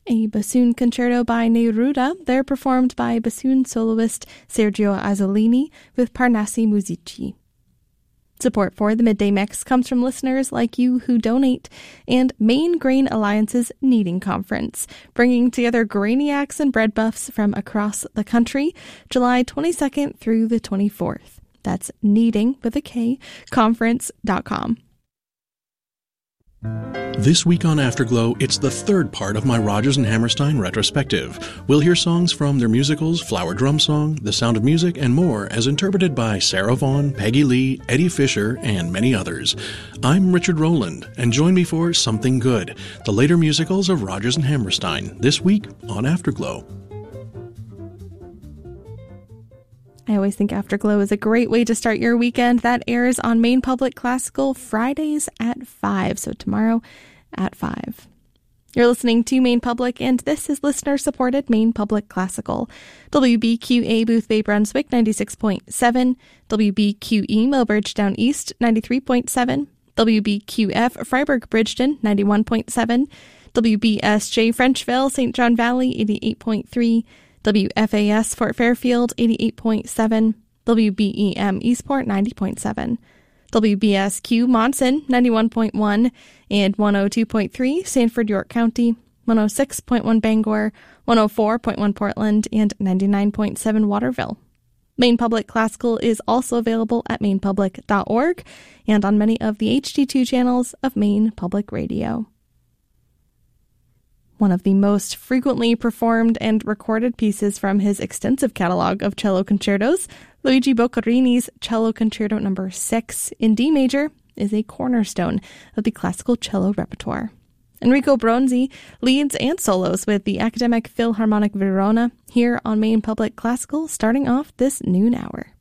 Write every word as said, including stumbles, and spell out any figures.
a bassoon concerto by Neruda. They're performed by bassoon soloist Sergio Azzolini with Parnassi Musici. Support for the Midday Mix comes from listeners like you who donate, and Maine Grain Alliance's Kneading Conference, bringing together grainiacs and bread buffs from across the country, July twenty-second through the twenty-fourth. That's kneading with a K, conference dot com. This week on Afterglow, it's the third part of my Rodgers and Hammerstein retrospective. We'll hear songs from their musicals Flower Drum Song, The Sound of Music, and more as interpreted by Sarah Vaughan, Peggy Lee, Eddie Fisher, and many others. I'm Richard Rowland, and join me for Something Good, the later musicals of Rodgers and Hammerstein, this week on Afterglow. I always think Afterglow is a great way to start your weekend. That airs on Maine Public Classical Fridays at five, so tomorrow at five. You're listening to Maine Public, and this is listener-supported Maine Public Classical. W B Q A Boothbay Brunswick ninety-six point seven, W B Q E Millbridge Down East ninety-three point seven, W B Q F Freiburg Bridgeton ninety-one point seven, W B S J Frenchville Saint John Valley eighty-eight point three, W F A S Fort Fairfield eighty-eight point seven, W B E M Eastport ninety point seven, W B S Q Monson ninety-one point one, and one oh two point three Sanford York County, one oh six point one Bangor, one oh four point one Portland, and ninety-nine point seven Waterville. Maine Public Classical is also available at maine public dot org and on many of the H D two channels of Maine Public Radio. One of the most frequently performed and recorded pieces from his extensive catalog of cello concertos, Luigi Boccherini's Cello Concerto Number six in D major, is a cornerstone of the classical cello repertoire. Enrico Bronzi leads and solos with the Academic Philharmonic Verona here on Maine Public Classical, starting off this noon hour.